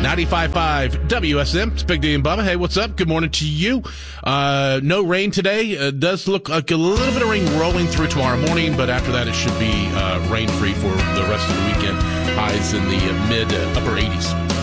95.5 WSM. It's Big D and Bubba. Hey, what's up? Good morning to you. No rain today. Does look like a little bit of rain rolling through tomorrow morning, but after that it should be rain-free for the rest of the weekend. Highs in the mid-upper 80s.